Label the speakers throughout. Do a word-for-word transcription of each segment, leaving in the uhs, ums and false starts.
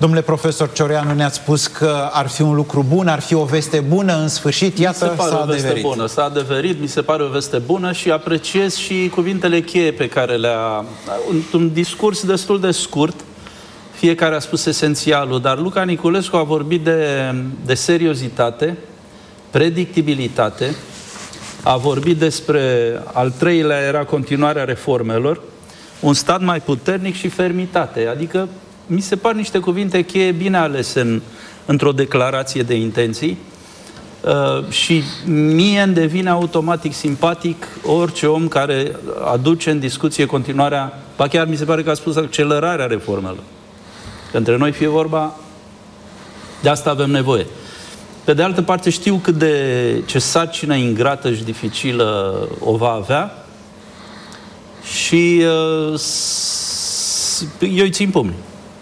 Speaker 1: Domnule profesor Cioreanu, ne-ați spus că ar fi un lucru bun, ar fi o veste bună, în sfârșit, iată, s-a adeverit.
Speaker 2: Bună. S-a adeverit, mi se pare o veste bună și apreciez și cuvintele cheie pe care le-a... Un, un discurs destul de scurt, fiecare a spus esențialul, dar Luca Niculescu a vorbit de, de seriozitate, predictibilitate, a vorbit despre, al treilea era continuarea reformelor, un stat mai puternic și fermitate. Adică, mi se par niște cuvinte cheie bine alese în, într-o declarație de intenții uh, și mie îmi devine automatic simpatic orice om care aduce în discuție continuarea, ba chiar mi se pare că a spus accelerarea reformelor. Că între noi fie vorba, de asta avem nevoie. Pe de altă parte, știu cât de ce sarcină ingrată și dificilă o va avea și uh, eu îi țin pumni.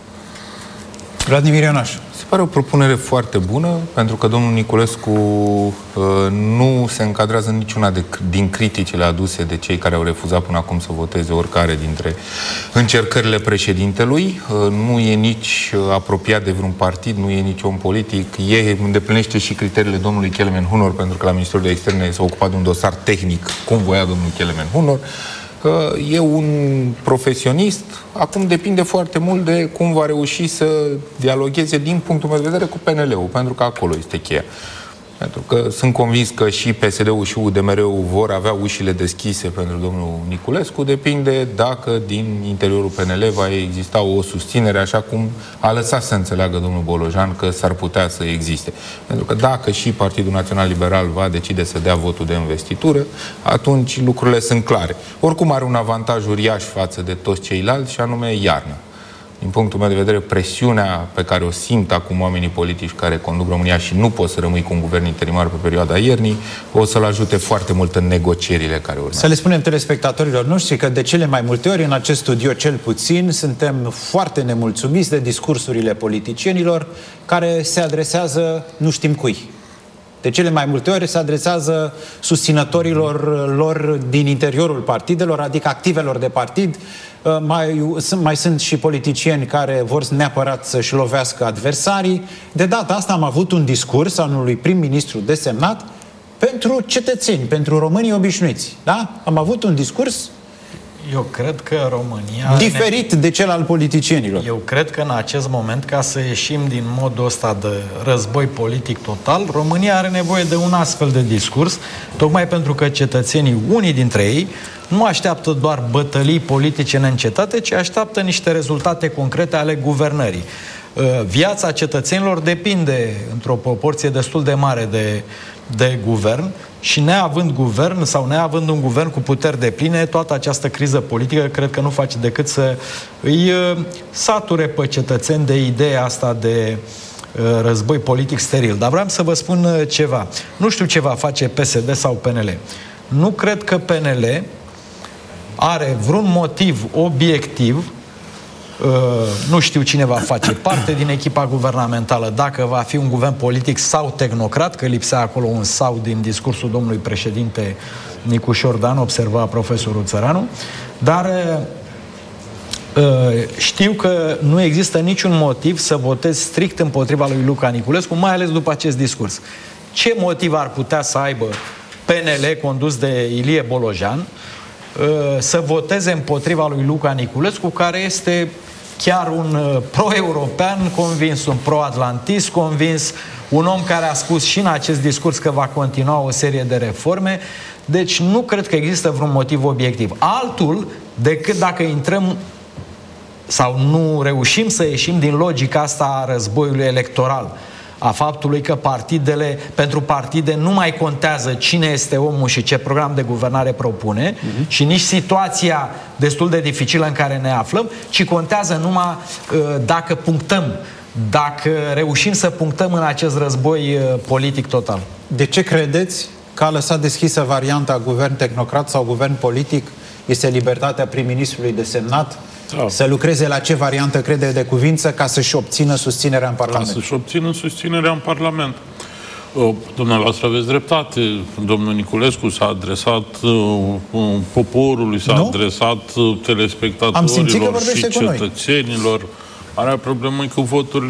Speaker 1: Vladimir Ionaș.
Speaker 3: Se pare o propunere foarte bună, pentru că domnul Niculescu uh, nu se încadrează în niciuna de, din criticile aduse de cei care au refuzat până acum să voteze oricare dintre încercările președintelui. Uh, nu e nici uh, apropiat de vreun partid, nu e nici om politic. E, îndeplinește și criteriile domnului Kelemen Hunor, pentru că la Ministerul de Externe s-a ocupat de un dosar tehnic, cum voia domnul Kelemen Hunor. E un profesionist, acum depinde foarte mult de cum va reuși să dialogheze din punctul meu de vedere cu P N L-ul, pentru că acolo este cheia. Pentru că sunt convins că și P S D-ul și U D M R-ul vor avea ușile deschise pentru domnul Niculescu, depinde dacă din interiorul P N L va exista o susținere, așa cum a lăsat să înțeleagă domnul Bolojan că s-ar putea să existe. Pentru că dacă și Partidul Național Liberal va decide să dea votul de investitură, atunci lucrurile sunt clare. Oricum are un avantaj uriaș față de toți ceilalți, și anume iarna. Din punctul meu de vedere, presiunea pe care o simt acum oamenii politici care conduc România și nu pot să rămâi cu un guvern interimar pe perioada iernii, o să-l ajute foarte mult în negocierile care urmează.
Speaker 1: Să le spunem telespectatorilor noștri că de cele mai multe ori, în acest studio cel puțin, suntem foarte nemulțumiți de discursurile politicienilor care se adresează nu știm cui. De cele mai multe ori se adresează susținătorilor lor din interiorul partidelor, adică activelor de partid. Mai, mai sunt și politicieni care vor neapărat să-și lovească adversarii. De data asta am avut un discurs al unui prim-ministru desemnat pentru cetățeni, pentru românii obișnuiți. Da? Am avut un discurs
Speaker 4: Eu cred că România...
Speaker 1: diferit ne... de cel al politicienilor.
Speaker 4: Eu cred că în acest moment, ca să ieșim din modul ăsta de război politic total, România are nevoie de un astfel de discurs, tocmai pentru că cetățenii, unii dintre ei, nu așteaptă doar bătălii politice neîncetate, ci așteaptă niște rezultate concrete ale guvernării. Viața cetățenilor depinde într-o proporție destul de mare de, de guvern și neavând guvern sau neavând un guvern cu puteri depline, toată această criză politică cred că nu face decât să îi sature pe cetățeni de ideea asta de război politic steril. Dar vreau să vă spun ceva. Nu știu ce va face P S D sau P N L. Nu cred că P N L are vreun motiv obiectiv. Uh, nu știu cine va face parte din echipa guvernamentală, dacă va fi un guvern politic sau tehnocrat, că lipsea acolo un sau din discursul domnului președinte Nicușor Dan, observa profesorul Țăranu, dar uh, știu că nu există niciun motiv să votez strict împotriva lui Luca Niculescu, mai ales după acest discurs. Ce motiv ar putea să aibă P N L condus de Ilie Bolojan să voteze împotriva lui Luca Niculescu, care este chiar un pro-european convins, un pro-atlantist convins, un om care a spus și în acest discurs că va continua o serie de reforme. Deci nu cred că există vreun motiv obiectiv. Altul decât dacă intrăm sau nu reușim să ieșim din logica asta a războiului electoral, a faptului că partidele, pentru partide nu mai contează cine este omul și ce program de guvernare propune, uh-huh. și nici situația destul de dificilă în care ne aflăm, ci contează numai uh, dacă punctăm, dacă reușim să punctăm în acest război uh, politic total.
Speaker 1: De ce credeți că a lăsat deschisă varianta guvern tehnocrat sau guvern politic? Este libertatea prim-ministrului desemnat da. să lucreze la ce variantă crede de cuvință ca să-și obțină susținerea în Parlament.
Speaker 5: Ca să-și obțină susținerea în Parlament. Dumneavoastră aveți dreptate. Domnul Niculescu s-a adresat poporului, s-a adresat telespectatorilor și cetățenilor. Are problemă cu voturile